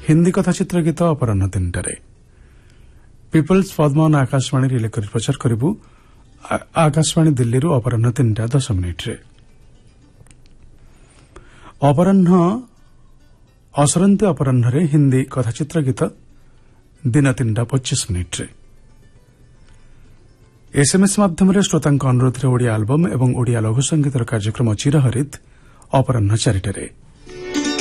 हिंदी कथाचित्र गीत अपराह 3टारे people's Padman Akashvani relay कर प्रचार करिबु आकाशवाणी दिल्ली अपराह 3:10 अपराह असरंती अपराह हिंदी कथाचित्र गीत दिन 3:25 एसएमएस माध्यम श्रोता अनुरोध ओडिया आलबम और ओडिया लघु संगीतर कार्यक्रम चिरहरित अपराह 4टारे